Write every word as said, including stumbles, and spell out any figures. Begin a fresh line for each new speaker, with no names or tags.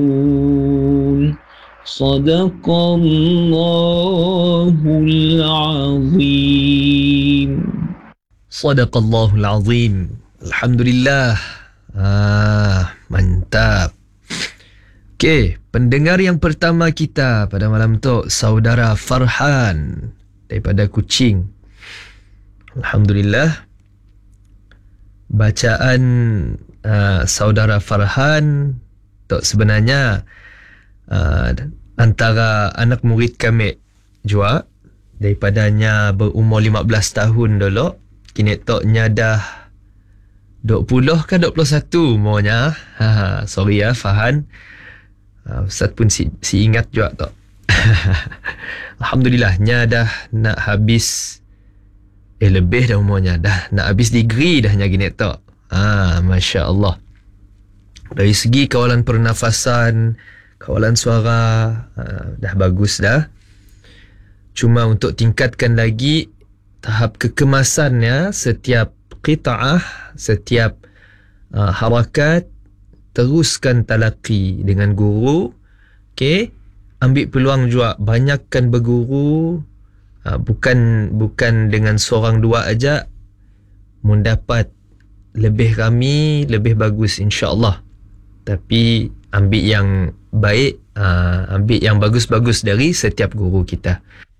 صدق الله العظيم.
Sadaqallahul Azim. Alhamdulillah. Ah, mantap. Okey, pendengar yang pertama kita pada malam tu, saudara Farhan daripada Kuching. Alhamdulillah. Bacaan uh, saudara Farhan tu sebenarnya uh, antara anak murid kami juga, daripadanya berumur lima belas tahun dulu, kini toknya dah dua puluh ke dua puluh satu umurnya. Ha, sorry ya Farhan. Uh, Ustaz pun si, si ingat juga tu. Alhamdulillah, nya dah nak habis, eh lebih dah umurnya, dah nak habis degree dah nya gini tu. Ah, Masya Allah. Dari segi kawalan pernafasan, kawalan suara, uh, dah bagus dah. Cuma untuk tingkatkan lagi tahap kekemasannya, setiap qita'ah, setiap uh, harakat, teruskan talaqi dengan guru. Okey, ambil peluang juga, banyakkan berguru. Uh, bukan bukan dengan seorang dua aja, mendapat lebih ramai, lebih bagus insya-Allah. Tapi ambil yang baik, uh, ambil yang bagus-bagus dari setiap guru kita.